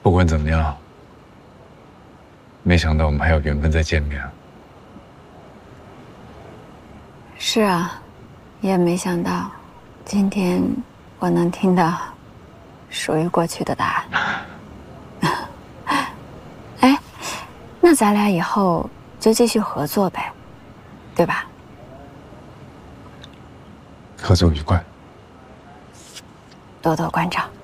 不管怎么样，没想到我们还有缘分再见面。 是啊，也没想到，今天我能听到属于过去的答案。哎，那咱俩以后就继续合作呗，对吧？ 合作愉快， 多多关照。